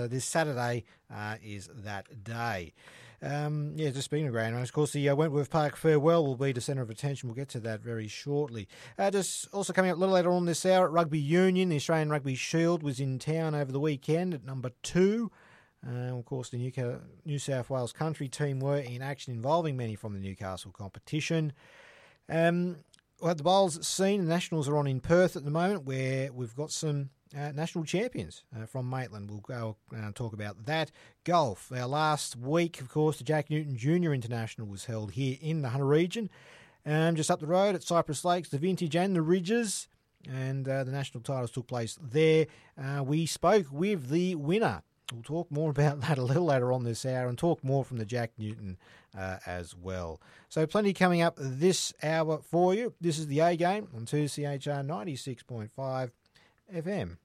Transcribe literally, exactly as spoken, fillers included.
this Saturday uh, is that day. Um, yeah, just speaking of grand rounds, of course, the uh, Wentworth Park Farewell will be the centre of attention. We'll get to that very shortly. Uh, just also coming up a little later on this hour at Rugby Union, the Australian Rugby Shield was in town over the weekend at number two. Uh, of course, the New, New South Wales country team were in action, involving many from the Newcastle competition. Um, we'll have the bowls scene. The Nationals are on in Perth at the moment, where we've got some Uh, national champions uh, from Maitland. We'll go uh, talk about that. Golf. Our last week, of course, the Jack Newton Junior International was held here in the Hunter region. Um, just up the road at Cypress Lakes, the Vintage and the Ridges, and uh, the national titles took place there. Uh, we spoke with the winner. We'll talk more about that a little later on this hour and talk more from the Jack Newton uh, as well. So plenty coming up this hour for you. This is the A Game on two C H R ninety-six point five F M.